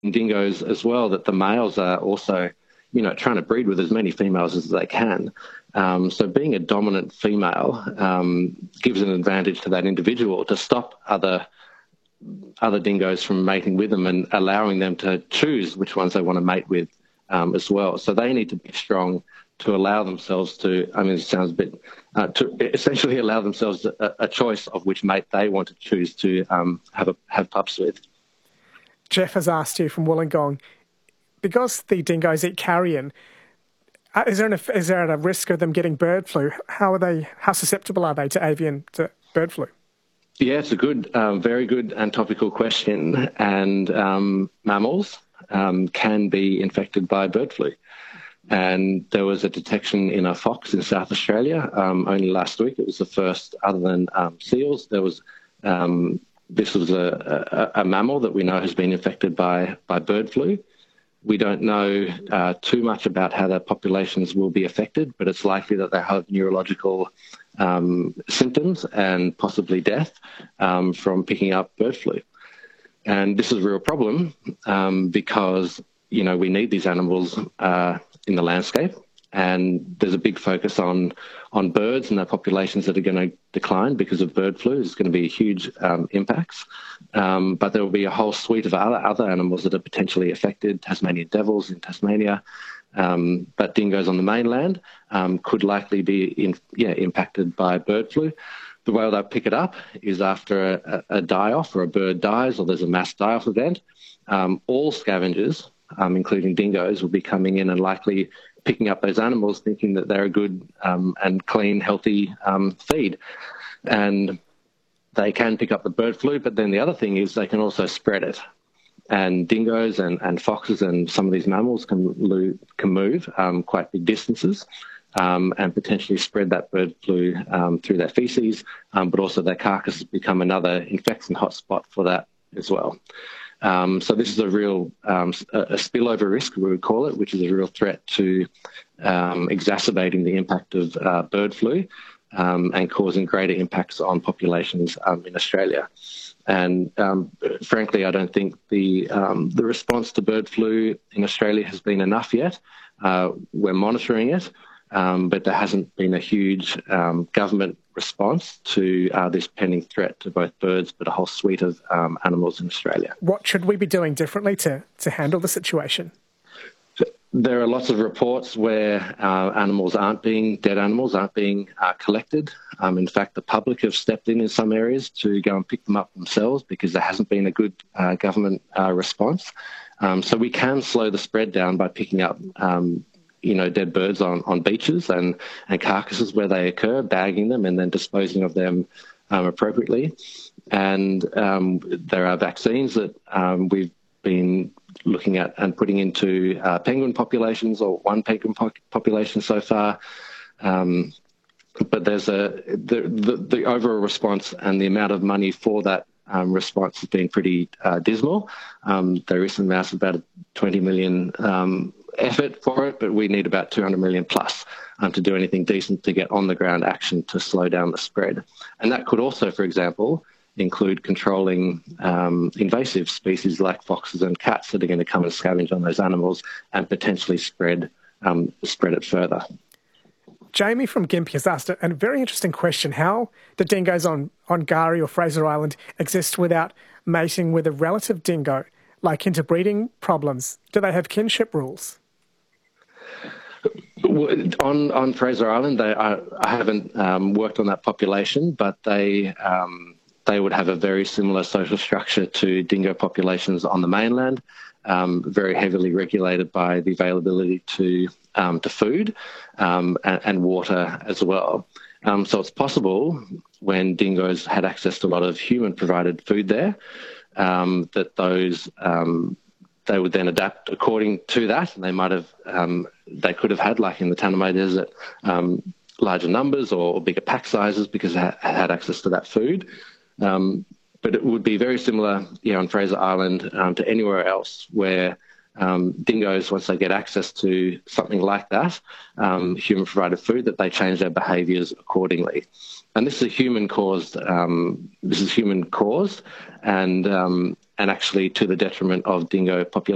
dingoes as well that the males are also, trying to breed with as many females as they can. So being a dominant female gives an advantage to that individual to stop other dingoes from mating with them and allowing them to choose which ones they want to mate with as well. So they need to be strong to allow themselves to, it sounds a bit, to essentially allow themselves a choice of which mate they want to choose to have pups with. Jeff has asked you from Wollongong, because the dingoes eat carrion, is there a risk of them getting bird flu? How susceptible are they to bird flu? Yeah, it's a good, very good and topical question. And mammals can be infected by bird flu. And there was a detection in a fox in South Australia only last week. It was the first, other than seals. This was a mammal that we know has been infected by bird flu. We don't know too much about how their populations will be affected, but it's likely that they have neurological symptoms and possibly death from picking up bird flu. And this is a real problem because, we need these animals in the landscape, and there's a big focus on birds and their populations that are going to decline because of bird flu. There's going to be huge impacts, but there will be a whole suite of other animals that are potentially affected. Tasmanian devils in Tasmania, but dingoes on the mainland could likely be impacted by bird flu. The way they'll pick it up is after a die-off, or a bird dies, or there's a mass die-off event. All scavengers, including dingoes, will be coming in and likely picking up those animals, thinking that they're a good and clean, healthy feed. And they can pick up the bird flu, but then the other thing is they can also spread it. And dingoes and foxes and some of these mammals can move quite big distances and potentially spread that bird flu through their feces, but also their carcasses become another infection hotspot for that as well. So this is a real a spillover risk, we would call it, which is a real threat to exacerbating the impact of bird flu and causing greater impacts on populations in Australia. And frankly, I don't think the response to bird flu in Australia has been enough yet. We're monitoring it, but there hasn't been a huge government response to this pending threat to both birds, but a whole suite of animals in Australia. What should we be doing differently to handle the situation? There are lots of reports where dead animals aren't being collected. In fact, the public have stepped in some areas to go and pick them up themselves because there hasn't been a good government response. So we can slow the spread down by picking up dead birds on beaches and carcasses where they occur, bagging them and then disposing of them appropriately. And there are vaccines that we've been looking at and putting into penguin populations, or one penguin population so far. But there's the overall response and the amount of money for that response has been pretty dismal. There is about a 20 million effort for it, but we need about 200 million plus to do anything decent to get on the ground action to slow down the spread. And that could also, for example, include controlling invasive species like foxes and cats that are going to come and scavenge on those animals and potentially spread it further. Jamie from Gympie has asked a very interesting question. How do dingoes on K'gari or Fraser Island exist without mating with a relative dingo? Like interbreeding problems, do they have kinship rules? On Fraser Island, I haven't worked on that population, but they would have a very similar social structure to dingo populations on the mainland, very heavily regulated by the availability to food and water as well. So it's possible when dingoes had access to a lot of human-provided food there, that those they would then adapt according to that, and they could have had, like in the Tanami Desert, larger numbers or bigger pack sizes because they had access to that food. But it would be very similar on Fraser Island to anywhere else where dingoes, once they get access to something like that, human-provided food, that they change their behaviours accordingly. And this is human-caused. And actually to the detriment of dingo populations.